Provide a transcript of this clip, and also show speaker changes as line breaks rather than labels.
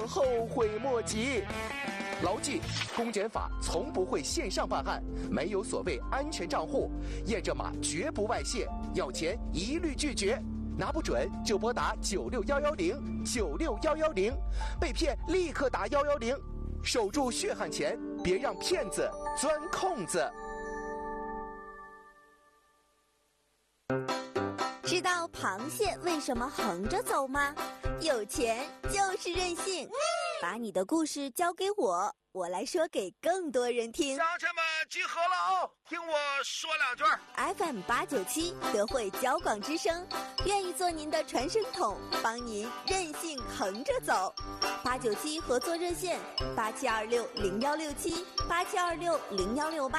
后悔莫及。牢记，公检法从不会线上办案，没有所谓安全账户，验证码绝不外泄，要钱一律拒绝。拿不准就拨打96110，96110，被骗立刻打110，守住血汗钱，别让骗子钻空子。
知道螃蟹为什么横着走吗？有钱就是任性。把你的故事交给我，我来说给更多人听。
乡亲们集合了啊！听我说两句。
FM897德惠交广之声，愿意做您的传声筒，帮您任性横着走。897合作热线：87260167，87260168。